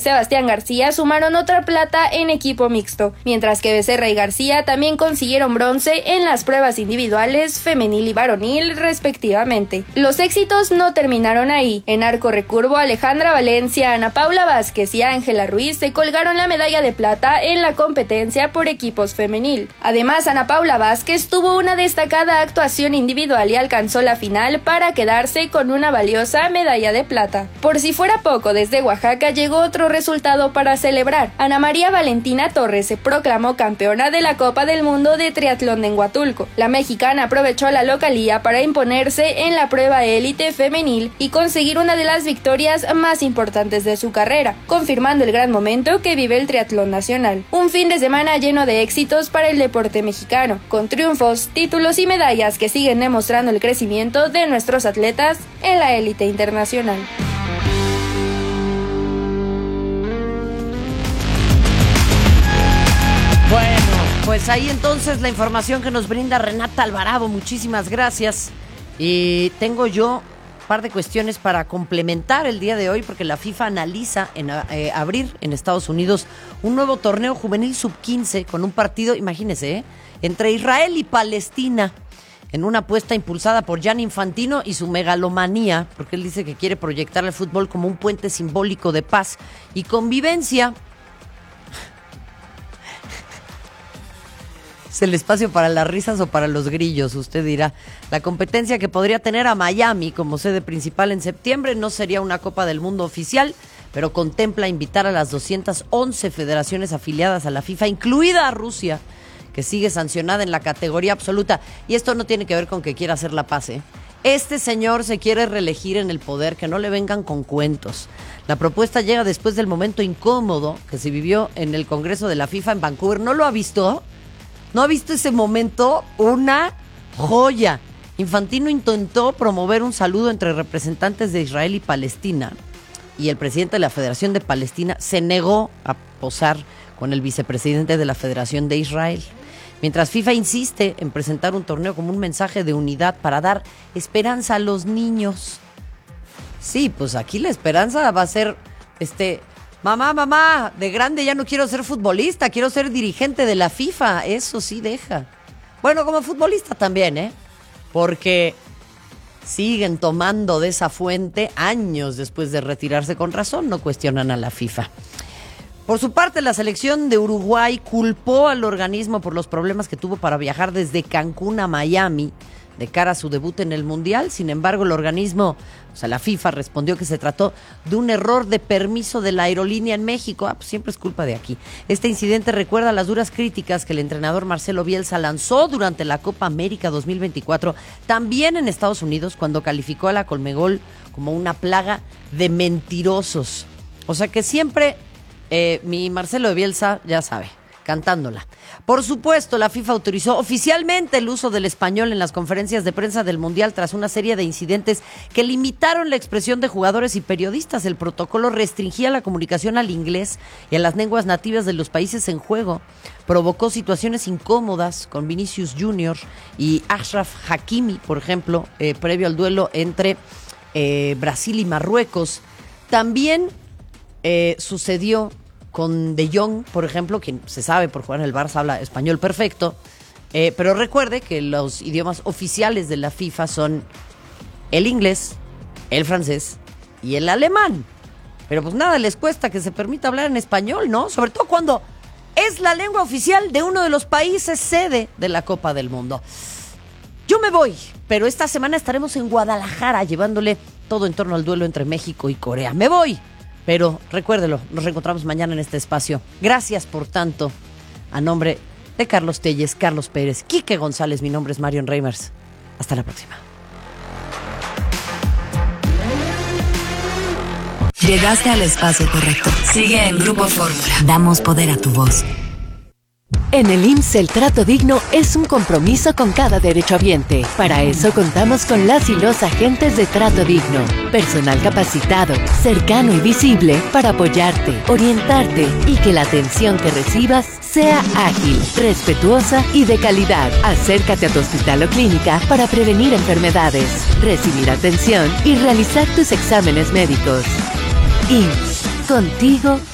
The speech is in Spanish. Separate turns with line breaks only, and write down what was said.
Sebastián García sumaron otra plata en equipo mixto, mientras que Becerra y García también consiguieron bronce en las pruebas individuales femenil y varonil respectivamente. Los éxitos no terminaron ahí. En arco recurvo, Alejandra Valencia, Ana Paula Vázquez y Ángela Ruiz se colgaron la medalla de plata en la competencia por equipos femenil. Además, Ana Paula Vázquez tuvo una destacada actuación individual y alcanzó la final para quedarse con una valiosa medalla de plata. Por si fuera poco, desde Oaxaca llegó otro resultado para celebrar. Ana María Valentina Torres se proclamó campeona de la Copa del Mundo de Triatlón en Huatulco. La mexicana aprovechó la localía para imponerse en la prueba élite femenil y conseguir una de las victorias más importantes de su carrera, confirmando el gran momento que vive el triatlón nacional. Un fin de semana lleno de éxitos para el deporte mexicano, con triunfos, títulos y medallas que siguen demostrando el crecimiento de nuestros atletas en la élite internacional.
Bueno, pues ahí entonces la información que nos brinda Renata Alvarado, muchísimas gracias. Y tengo yo un par de cuestiones para complementar el día de hoy, porque la FIFA analiza abrir en Estados Unidos un nuevo torneo juvenil sub-15 con un partido, imagínense, entre Israel y Palestina, en una apuesta impulsada por Gianni Infantino y su megalomanía, porque él dice que quiere proyectar el fútbol como un puente simbólico de paz y convivencia. ¿Es el espacio para las risas o para los grillos? Usted dirá. La competencia, que podría tener a Miami como sede principal en septiembre, no sería una Copa del Mundo oficial, pero contempla invitar a las 211 federaciones afiliadas a la FIFA, incluida a Rusia, que sigue sancionada en la categoría absoluta. Y esto no tiene que ver con que quiera hacer la paz, ¿eh? Este señor se quiere reelegir en el poder, que no le vengan con cuentos. La propuesta llega después del momento incómodo que se vivió en el Congreso de la FIFA en Vancouver. ¿No lo ha visto? ¿No ha visto ese momento? Una joya. Infantino intentó promover un saludo entre representantes de Israel y Palestina, y el presidente de la Federación de Palestina se negó a posar con el vicepresidente de la Federación de Israel. Mientras FIFA insiste en presentar un torneo como un mensaje de unidad para dar esperanza a los niños. Sí, pues aquí la esperanza va a ser Mamá, de grande ya no quiero ser futbolista, quiero ser dirigente de la FIFA. Eso sí deja. Bueno, como futbolista también, porque siguen tomando de esa fuente años después de retirarse. Con razón no cuestionan a la FIFA. Por su parte, la selección de Uruguay culpó al organismo por los problemas que tuvo para viajar desde Cancún a Miami de cara a su debut en el Mundial. Sin embargo, el organismo, la FIFA, respondió que se trató de un error de permiso de la aerolínea en México. Pues siempre es culpa de aquí. Este incidente recuerda las duras críticas que el entrenador Marcelo Bielsa lanzó durante la Copa América 2024, también en Estados Unidos, cuando calificó a la Conmebol como una plaga de mentirosos. O sea que siempre mi Marcelo Bielsa, ya sabe, cantándola. Por supuesto, la FIFA autorizó oficialmente el uso del español en las conferencias de prensa del Mundial tras una serie de incidentes que limitaron la expresión de jugadores y periodistas. El protocolo restringía la comunicación al inglés y a las lenguas nativas de los países en juego. Provocó situaciones incómodas con Vinicius Junior y Achraf Hakimi, por ejemplo, previo al duelo entre Brasil y Marruecos. También sucedió con De Jong, por ejemplo, quien se sabe por jugar en el Barça habla español perfecto, pero recuerde que los idiomas oficiales de la FIFA son el inglés, el francés y el alemán. Pero pues nada les cuesta que se permita hablar en español, ¿no? Sobre todo cuando es la lengua oficial de uno de los países sede de la Copa del Mundo. Yo me voy, pero esta semana estaremos en Guadalajara llevándole todo en torno al duelo entre México y Corea. Me voy. Pero recuérdelo, nos reencontramos mañana en este espacio. Gracias por tanto. A nombre de Carlos Telles, Carlos Pérez, Quique González, mi nombre es Marion Reimers. Hasta la próxima.
Llegaste al espacio correcto. Sigue en Grupo Fórmula. Damos poder a tu voz. En el IMSS, el trato digno es un compromiso con cada derechohabiente. Para eso contamos con las y los agentes de trato digno. Personal capacitado, cercano y visible para apoyarte, orientarte y que la atención que recibas sea ágil, respetuosa y de calidad. Acércate a tu hospital o clínica para prevenir enfermedades, recibir atención y realizar tus exámenes médicos. IMSS, contigo